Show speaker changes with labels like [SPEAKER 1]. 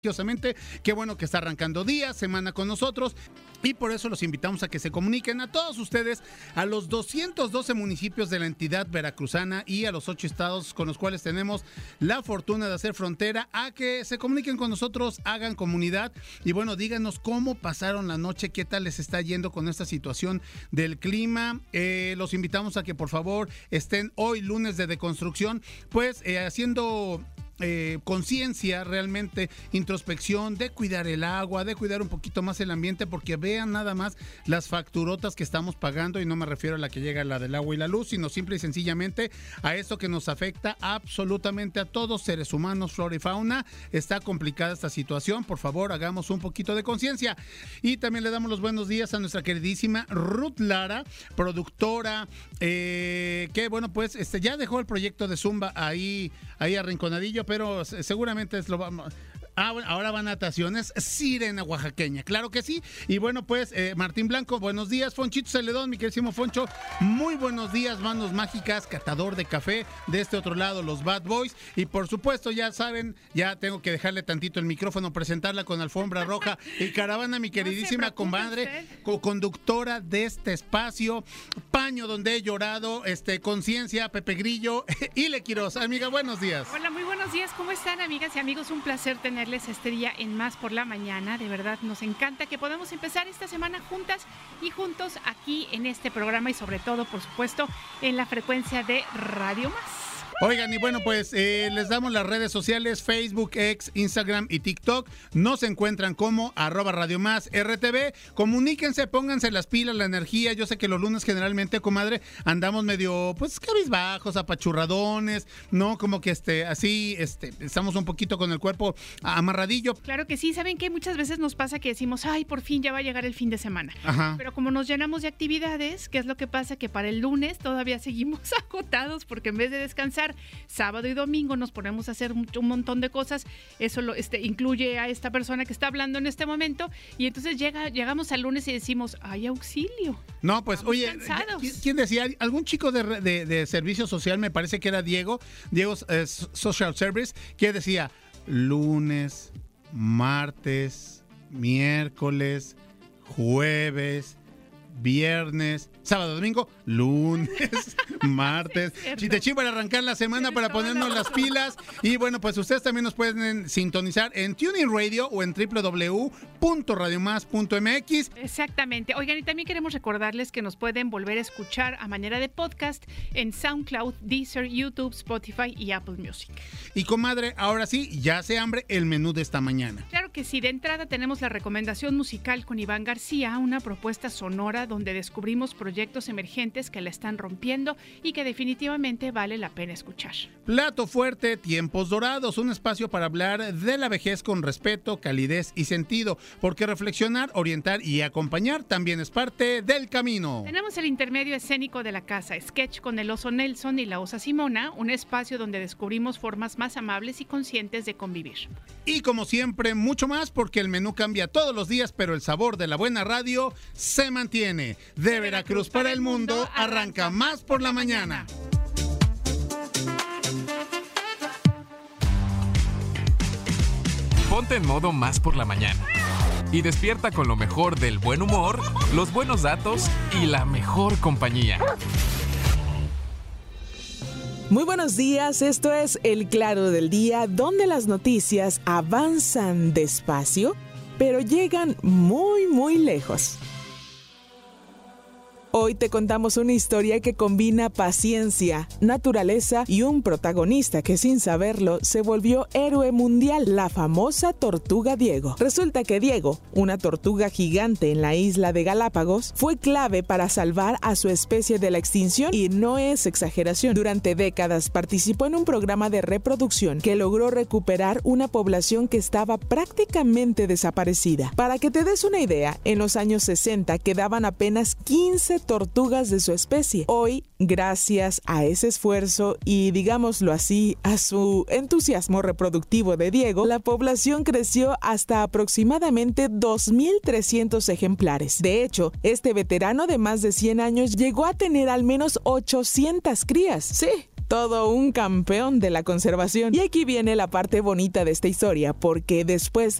[SPEAKER 1] Qué bueno que está arrancando día, semana con nosotros y por eso los invitamos a que se comuniquen a todos ustedes, a los 212 municipios de la entidad veracruzana y a los 8 estados con los cuales tenemos la fortuna de hacer frontera, a que se comuniquen con nosotros, hagan comunidad y bueno, díganos cómo pasaron la noche, qué tal les está yendo con esta situación del clima. Los invitamos a que por favor estén hoy lunes de deconstrucción, pues haciendo conciencia, realmente introspección de cuidar el agua, de cuidar un poquito más el ambiente, porque vean nada más las facturotas que estamos pagando, y no me refiero a la que llega, la del agua y la luz, sino simple y sencillamente a esto que nos afecta absolutamente a todos, seres humanos, flora y fauna. Está complicada esta situación, por favor hagamos un poquito de conciencia. Y también le damos los buenos días a nuestra queridísima Ruth Lara, productora, que bueno, pues ya dejó el proyecto de Zumba ahí arrinconadillo, pero seguramente lo vamos. Ahora van nataciones, sirena oaxaqueña, claro que sí. Y bueno, pues Martín Blanco, buenos días. Fonchito Celedón, mi queridísimo Foncho, muy buenos días. Manos mágicas, catador de café, de este otro lado los Bad Boys. Y por supuesto, ya saben, ya tengo que dejarle tantito el micrófono, presentarla con alfombra roja y caravana, mi queridísima comadre, co-conductora de este espacio, paño donde he llorado, conciencia, Pepe Grillo y Le Quiroz. Amiga, buenos días.
[SPEAKER 2] Hola, muy buenos días. ¿Cómo están, amigas y amigos? Un placer tenerles este día en Más por la Mañana. De verdad nos encanta que podamos empezar esta semana juntas y juntos aquí en este programa y sobre todo, por supuesto, en la frecuencia de Radio Más.
[SPEAKER 1] Oigan, y bueno, pues les damos las redes sociales, Facebook, X, Instagram y TikTok. Nos encuentran como @RadioMásRTV. Comuníquense, pónganse las pilas, la energía. Yo sé que los lunes generalmente, comadre, andamos medio, pues, cabizbajos, apachurradones, ¿no? Como que así, estamos un poquito con el cuerpo amarradillo.
[SPEAKER 2] Claro que sí. ¿Saben qué? Muchas veces nos pasa que decimos, ay, por fin ya va a llegar el fin de semana.
[SPEAKER 1] Ajá.
[SPEAKER 2] Pero como nos llenamos de actividades, ¿qué es lo que pasa? Que para el lunes todavía seguimos agotados porque en vez de descansar sábado y domingo nos ponemos a hacer un montón de cosas. Eso incluye a esta persona que está hablando en este momento, y entonces llegamos al lunes y decimos, ¡ay, auxilio!
[SPEAKER 1] No, pues,
[SPEAKER 2] estamos
[SPEAKER 1] oye,
[SPEAKER 2] cansados.
[SPEAKER 1] ¿quién decía? Algún chico de servicio social, me parece que era Diego Social Service, que decía lunes, martes, miércoles, jueves, viernes, sábado, domingo, lunes, martes. Chitechín para arrancar la semana, para ponernos las pilas. Y bueno, pues ustedes también nos pueden sintonizar en TuneIn Radio o en www.radiomás.mx.
[SPEAKER 2] Exactamente. Oigan, y también queremos recordarles que nos pueden volver a escuchar a manera de podcast en SoundCloud, Deezer, YouTube, Spotify y Apple Music.
[SPEAKER 1] Y comadre, ahora sí, ya hace hambre el menú de esta mañana.
[SPEAKER 2] Claro que sí. De entrada tenemos la recomendación musical con Iván García, una propuesta sonora donde descubrimos proyectos emergentes que la están rompiendo y que definitivamente vale la pena escuchar.
[SPEAKER 1] Plato fuerte, Tiempos Dorados, un espacio para hablar de la vejez con respeto, calidez y sentido, porque reflexionar, orientar y acompañar también es parte del camino.
[SPEAKER 2] Tenemos el intermedio escénico de la casa, sketch con el oso Nelson y la osa Simona, un espacio donde descubrimos formas más amables y conscientes de convivir.
[SPEAKER 1] Y como siempre, mucho más, porque el menú cambia todos los días, pero el sabor de la buena radio se mantiene. De Veracruz para el mundo, arranca Más por la Mañana.
[SPEAKER 3] Ponte en modo Más por la Mañana y despierta con lo mejor del buen humor, los buenos datos y la mejor compañía.
[SPEAKER 4] Muy buenos días, esto es El Claro del Día, donde las noticias avanzan despacio, pero llegan muy, muy lejos. Hoy te contamos una historia que combina paciencia, naturaleza y un protagonista que sin saberlo se volvió héroe mundial, la famosa tortuga Diego. Resulta que Diego, una tortuga gigante en la isla de Galápagos, fue clave para salvar a su especie de la extinción y no es exageración. Durante décadas participó en un programa de reproducción que logró recuperar una población que estaba prácticamente desaparecida. Para que te des una idea, en los años 60 quedaban apenas 15 tortugas de su especie. Hoy, gracias a ese esfuerzo y, digámoslo así, a su entusiasmo reproductivo de Diego, la población creció hasta aproximadamente 2.300 ejemplares. De hecho, este veterano de más de 100 años llegó a tener al menos 800 crías. Sí, todo un campeón de la conservación. Y aquí viene la parte bonita de esta historia, porque después